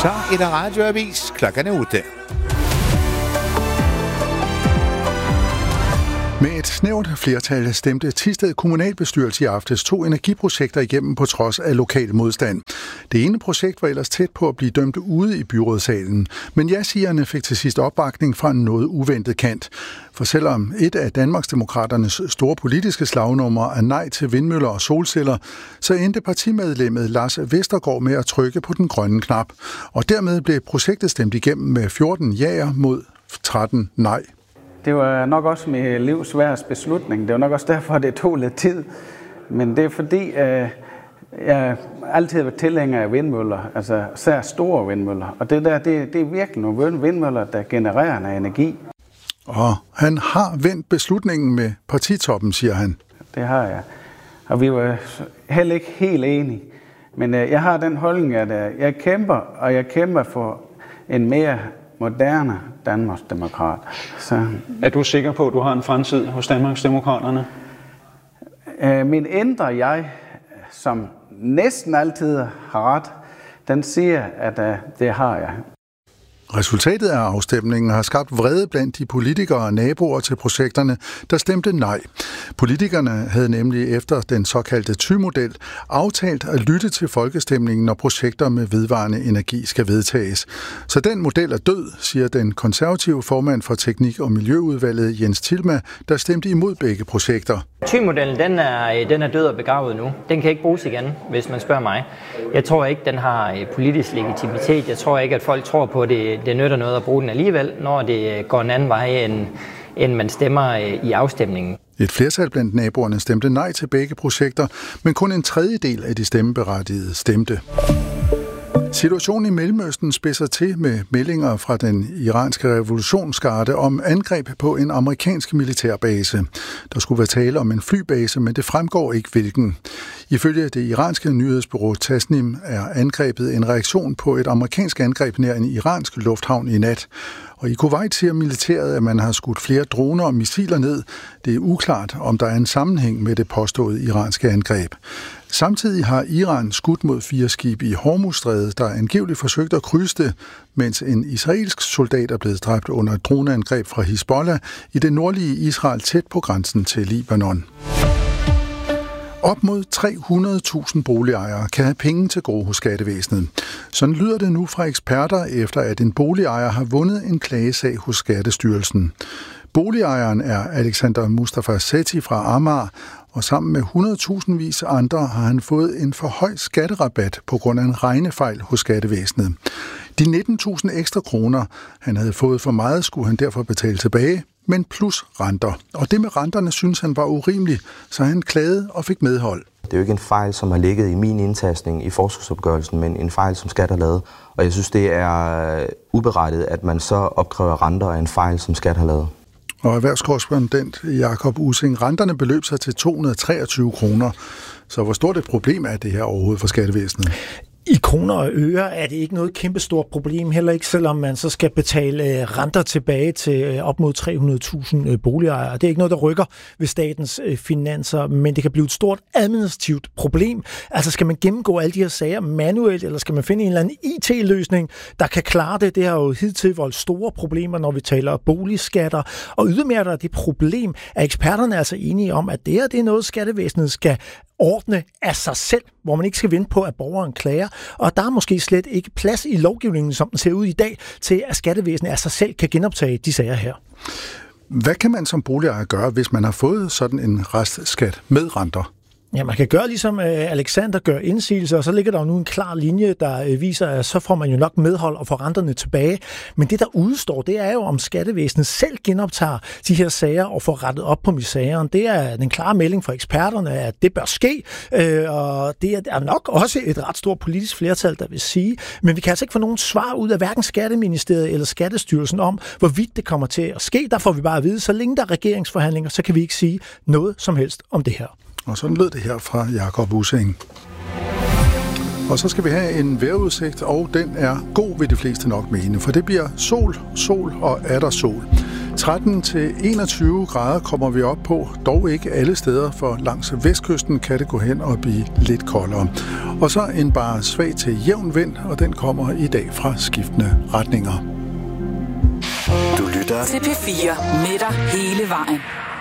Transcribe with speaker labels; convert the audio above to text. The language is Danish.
Speaker 1: Så er der radioavis. Klokken er 8.
Speaker 2: Med et snævert flertal stemte Thisted kommunalbestyrelse i aftes 2 energiprojekter igennem på trods af lokal modstand. Det ene projekt var ellers tæt på at blive dømt ude i byrådssalen, men ja-sigerne fik til sidst opbakning fra en noget uventet kant. For selvom et af Danmarksdemokraternes store politiske slagnumre er nej til vindmøller og solceller, så endte partimedlemmet Lars Vestergaard med at trykke på den grønne knap. Og dermed blev projektet stemt igennem med 14 jaer mod 13 nej.
Speaker 3: Det var nok også mit livs sværeste beslutning. Det var nok også derfor, det tog lidt tid. Men det er fordi, jeg altid har været tilhænger af vindmøller, altså særligt store vindmøller. Og det er virkelig nogle vindmøller, der genererer en energi.
Speaker 2: Og han har vendt beslutningen med partitoppen, siger han.
Speaker 3: Det har jeg. Og vi var heller ikke helt enige. Men jeg har den holdning, at jeg kæmper for en mere moderne Danmarksdemokrat. Så
Speaker 4: er du sikker på, at du har en fremtid hos Danmarksdemokraterne?
Speaker 3: Min indre jeg, som næsten altid har ret, den siger, at det har jeg.
Speaker 2: Resultatet af afstemningen har skabt vrede blandt de politikere og naboer til projekterne, der stemte nej. Politikerne havde nemlig efter den såkaldte Thy-model aftalt at lytte til folkestemningen, når projekter med vedvarende energi skal vedtages. Så den model er død, siger den konservative formand for Teknik- og Miljøudvalget Jens Tilma, der stemte imod begge projekter.
Speaker 5: Thy-modellen, den er død og begravet nu. Den kan ikke bruges igen, hvis man spørger mig. Jeg tror ikke, den har politisk legitimitet. Jeg tror ikke, at folk tror på, at det nytter noget at bruge den alligevel, når det går en anden vej, end man stemmer i afstemningen.
Speaker 2: Et flertal blandt naboerne stemte nej til begge projekter, men kun en tredjedel af de stemmeberettigede stemte. Situationen i Mellemøsten spidser til med meldinger fra den iranske revolutionsgarde om angreb på en amerikansk militærbase. Der skulle være tale om en flybase, men det fremgår ikke hvilken. Ifølge det iranske nyhedsbureau Tasnim er angrebet en reaktion på et amerikansk angreb nær en iransk lufthavn i nat. Og i Kuwait siger militæret, at man har skudt flere droner og missiler ned. Det er uklart, om der er en sammenhæng med det påståede iranske angreb. Samtidig har Iran skudt mod 4 skibe i Hormuzstrædet, der angiveligt forsøgte at krydse det, mens en israelsk soldat er blevet dræbt under et droneangreb fra Hizbollah i det nordlige Israel tæt på grænsen til Libanon. Op mod 300.000 boligejere kan have penge til gode hos skattevæsenet. Sådan lyder det nu fra eksperter, efter at en boligejer har vundet en klagesag hos Skattestyrelsen. Boligejeren er Alexander Mustafa Sethi fra Amager, og sammen med 100.000 andre har han fået en for høj skatterabat på grund af en regnefejl hos skattevæsenet. De 19.000 ekstra kroner, han havde fået for meget, skulle han derfor betale tilbage, men plus renter. Og det med renterne synes han var urimeligt, så han klagede og fik medhold.
Speaker 6: Det er jo ikke en fejl, som har ligget i min indtastning i forskudsopgørelsen, men en fejl, som Skat har lavet. Og jeg synes, det er uberettiget, at man så opkræver renter af en fejl, som Skat har lavet.
Speaker 2: Og erhvervskorrespondent Jakob Ussing, renterne beløb sig til 223 kroner. Så hvor stort et problem er det her overhovedet for skattevæsenet?
Speaker 7: I kroner og øre er det ikke noget kæmpestort problem, heller ikke selvom man så skal betale renter tilbage til op mod 300.000 boligejere. Det er ikke noget, der rykker ved statens finanser, men det kan blive et stort administrativt problem. Altså skal man gennemgå alle de her sager manuelt, eller skal man finde en eller anden IT-løsning, der kan klare det? Det har jo hidtil voldt store problemer, når vi taler boligskatter. Og ydermere der er det problem, at eksperterne er altså enige om, at det her det er noget, skattevæsenet skal ordne af sig selv, hvor man ikke skal vente på, at borgeren klager. Og der er måske slet ikke plads i lovgivningen, som den ser ud i dag, til at skattevæsenet af sig selv kan genoptage de sager her.
Speaker 2: Hvad kan man som boligejer gøre, hvis man har fået sådan en restskat med renter?
Speaker 7: Ja, man kan gøre ligesom Alexander gør indsigelse, og så ligger der jo nu en klar linje, der viser, at så får man jo nok medhold og får renterne tilbage. Men det, der udstår, det er jo, om skattevæsenet selv genoptager de her sager og får rettet op på misæren. Det er den klare melding fra eksperterne, at det bør ske, og det er nok også et ret stort politisk flertal, der vil sige. Men vi kan altså ikke få nogen svar ud af hverken Skatteministeriet eller Skattestyrelsen om, hvorvidt det kommer til at ske. Der får vi bare at vide, så længe der er regeringsforhandlinger, så kan vi ikke sige noget som helst om det her.
Speaker 2: Og sådan lød det her fra Jakob Ussing. Og så skal vi have en vejrudsigt, og den er god, vil de fleste nok mene, for det bliver sol og atter sol. 13-21 grader kommer vi op på, dog ikke alle steder, for langs vestkysten kan det gå hen og blive lidt koldere. Og så en bare svag til jævn vind, og den kommer i dag fra skiftende retninger.
Speaker 8: Du lytter til P4 med dig hele vejen.